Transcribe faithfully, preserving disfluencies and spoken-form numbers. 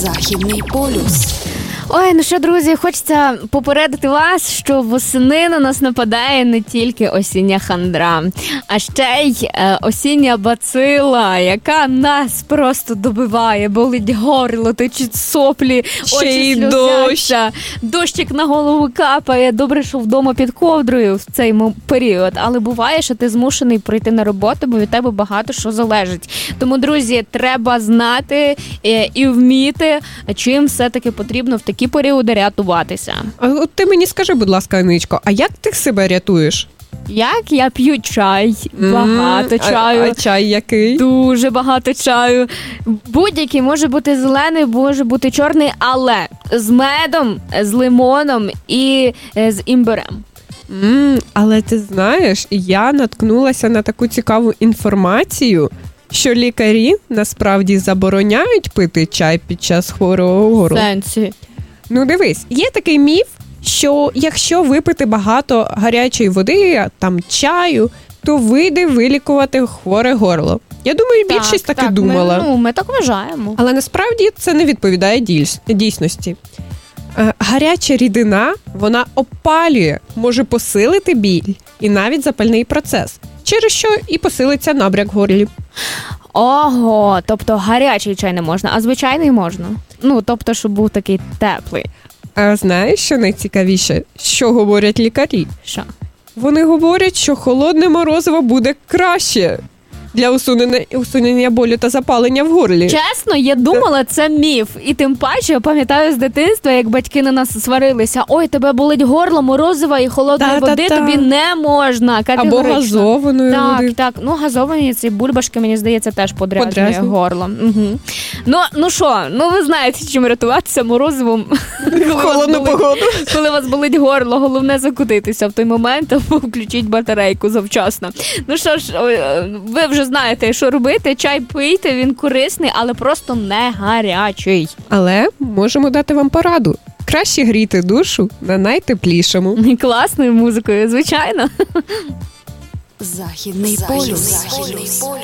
Західний полюс. Ой, ну що, друзі, хочеться попередити вас, що восени на нас нападає не тільки осіння хандра, а ще й е, осіння бацила, яка нас просто добиває, болить горло, течуть соплі, ще очі сльозяться, дощик на голову капає, добре, що вдома під ковдрою в цей період, але буває, що ти змушений прийти на роботу, бо від тебе багато що залежить. Тому, друзі, треба знати е, і вміти, чим все-таки потрібно в такі періоди рятуватися. А от ти мені скажи, будь ласка, Аничко, а як ти себе рятуєш? Як? Я п'ю чай, багато Mm, чаю. А, а чай який? Дуже багато чаю. Будь-який, може бути зелений, може бути чорний, але з медом, з лимоном і з імбирем. Mm, але ти знаєш, я наткнулася на таку цікаву інформацію, що лікарі насправді забороняють пити чай під час хворого горла. Сенсі. Ну дивись, є такий міф, що якщо випити багато гарячої води, там чаю, то вийде вилікувати хворе горло. Я думаю, більшість так, так і думала. Ми, ну, ми так вважаємо. Але насправді це не відповідає дійсності. Гаряча рідина, вона опалює, може посилити біль і навіть запальний процес, через що і посилиться набряк в горлі. Ого, тобто гарячий чай не можна, а звичайний можна? Ну, тобто, щоб був такий теплий. А знаєш, що найцікавіше? Що говорять лікарі? Що? Вони говорять, що холодне морозиво буде краще для усунення, усунення болю та запалення в горлі. Чесно, я думала, це міф. І тим паче, я пам'ятаю з дитинства, як батьки на нас сварилися. Ой, тебе болить горло, морозива і холодної Та-та-та. води тобі не можна. Або газованої так, води. Так, ну газовані ці бульбашки, мені здається, теж подряджує Подрязнює. горло. Угу. Ну, ну що, ну ви знаєте, чим рятуватися морозивом. В холодну погоду. Коли у вас болить горло, головне закутитися в той момент, або включіть батарейку завчасно. Ну що ж, ви вже знаєте, що робити. Чай пийте, він корисний, але просто не гарячий. Але можемо дати вам пораду. Краще гріти душу на найтеплішому. Класною музикою, звичайно. Західний полюс.